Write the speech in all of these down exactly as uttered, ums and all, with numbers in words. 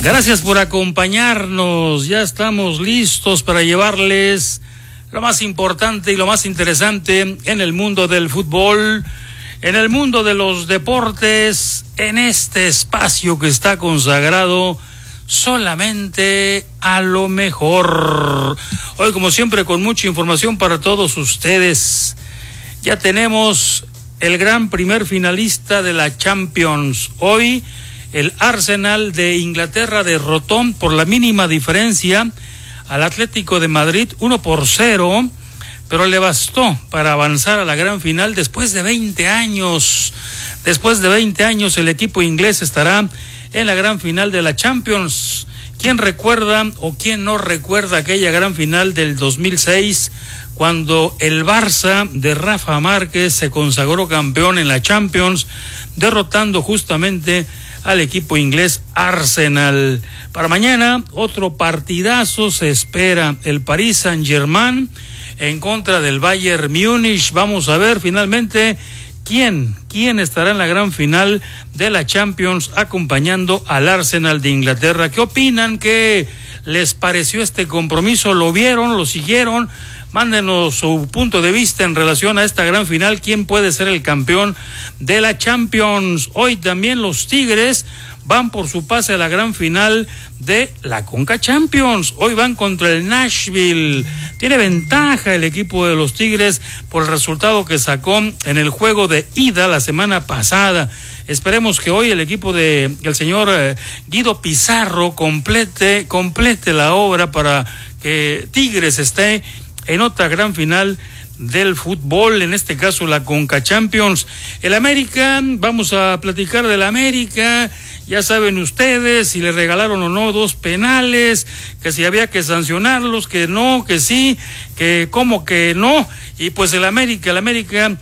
Gracias por acompañarnos. Ya estamos listos para llevarles lo más importante y lo más interesante en el mundo del fútbol, en el mundo de los deportes, en este espacio que está consagrado solamente a lo mejor. Hoy, como siempre, con mucha información para todos ustedes. Ya tenemos el gran primer finalista de la Champions. Hoy el Arsenal de Inglaterra derrotó por la mínima diferencia al Atlético de Madrid uno por cero, pero le bastó para avanzar a la gran final después de veinte años. Después de veinte años el equipo inglés estará en la gran final de la Champions. ¿Quién recuerda o quién no recuerda aquella gran final del dos mil seis, cuando el Barça de Rafa Márquez se consagró campeón en la Champions, derrotando justamente al equipo inglés Arsenal? Para mañana, otro partidazo se espera, el Paris Saint-Germain en contra del Bayern Múnich. Vamos a ver finalmente quién, quién estará en la gran final de la Champions acompañando al Arsenal de Inglaterra. ¿Qué opinan? ¿Qué les pareció este compromiso? ¿Lo vieron? ¿Lo siguieron? Mándenos su punto de vista en relación a esta gran final. ¿Quién puede ser el campeón de la Champions? Hoy también los Tigres van por su pase a la gran final de la Conca Champions. Hoy van contra el Nashville. Tiene ventaja el equipo de los Tigres por el resultado que sacó en el juego de ida la semana pasada. Esperemos que hoy el equipo de el señor eh, Guido Pizarro complete, complete la obra para que Tigres esté en otra gran final del fútbol, en este caso la Conca Champions. El América, vamos a platicar del América. Ya saben ustedes si le regalaron o no dos penales, que si había que sancionarlos, que no, que sí, que cómo que no. Y pues el América, el América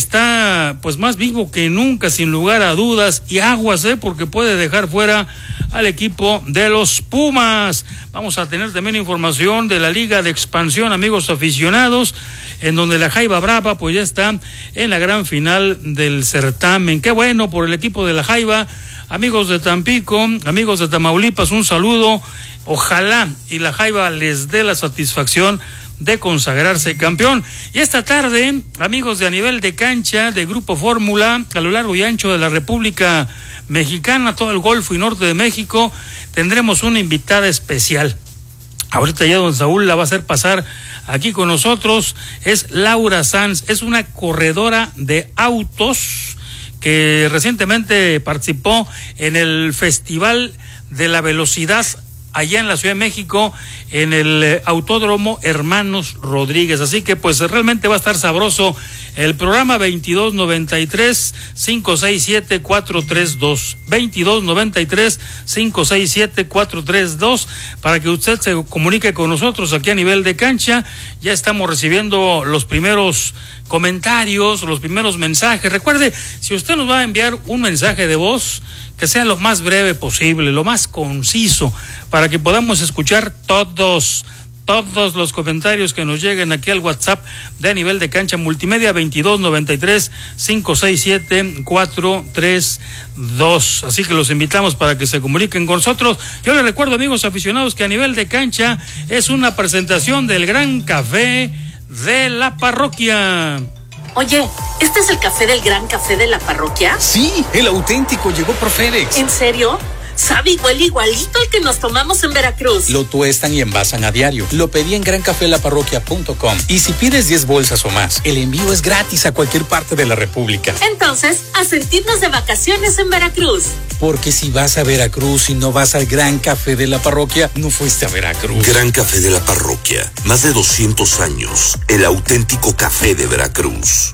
está pues más vivo que nunca, sin lugar a dudas, y aguas, eh, porque puede dejar fuera al equipo de los Pumas. Vamos a tener también información de la Liga de Expansión, amigos aficionados, en donde la Jaiba Brava pues ya está en la gran final del certamen. Qué bueno por el equipo de la Jaiba. Amigos de Tampico, amigos de Tamaulipas, un saludo. Ojalá y la Jaiba les dé la satisfacción de consagrarse campeón. Y esta tarde, amigos de A Nivel de Cancha, de Grupo Fórmula, a lo largo y ancho de la República Mexicana, todo el Golfo y Norte de México, tendremos una invitada especial. Ahorita ya don Saúl la va a hacer pasar aquí con nosotros. Es Laura Sanz, es una corredora de autos que recientemente participó en el Festival de la Velocidad allá en la Ciudad de México, en el eh, Autódromo Hermanos Rodríguez. Así que pues realmente va a estar sabroso el programa. Veintidós noventa y tres, cinco seis siete, cuatro tres dos, veintidós noventa y tres, cinco seis siete, cuatro tres dos, para que usted se comunique con nosotros aquí a Nivel de Cancha. Ya estamos recibiendo los primeros comentarios, los primeros mensajes. Recuerde, si usted nos va a enviar un mensaje de voz, que sea lo más breve posible, lo más conciso, para que podamos escuchar todos, todos los comentarios que nos lleguen aquí al WhatsApp de A Nivel de Cancha Multimedia, veintidós noventa y tres, cinco seis siete, cuatro tres dos. Así que los invitamos para que se comuniquen con nosotros. Yo les recuerdo, amigos aficionados, que A Nivel de Cancha es una presentación del Gran Café de la Parroquia. Oye, ¿este es el café del Gran Café de la Parroquia? Sí, el auténtico, llegó por FedEx. ¿En serio? Sabe igual, igualito al que nos tomamos en Veracruz. Lo tuestan y envasan a diario. Lo pedí en gran café la parroquia punto com. Y si pides diez bolsas o más, el envío es gratis a cualquier parte de la República. Entonces, a sentirnos de vacaciones en Veracruz. Porque si vas a Veracruz y no vas al Gran Café de la Parroquia, no fuiste a Veracruz. Gran Café de la Parroquia. Más de doscientos años. El auténtico café de Veracruz.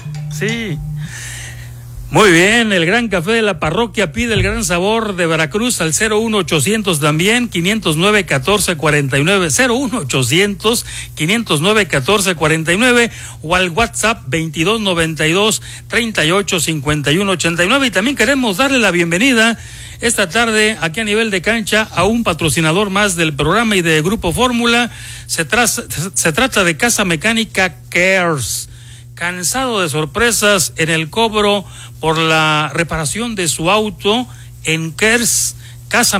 Sí. Muy bien, el Gran Café de la Parroquia pide el gran sabor de Veracruz al cero uno ochocientos también, quinientos nueve, catorce cuarenta y nueve, cero uno ochocientos, quinientos nueve, catorce cuarenta y nueve, o al WhatsApp veintidós noventa y dos, treinta y ocho, cincuenta y uno, ochenta y nueve. Y también queremos darle la bienvenida esta tarde aquí a Nivel de Cancha a un patrocinador más del programa y de Grupo Fórmula. Se, tra- se trata de Casa Mecánica Cares. Cansado de sorpresas en el cobro por la reparación de su auto, en Kers, Casa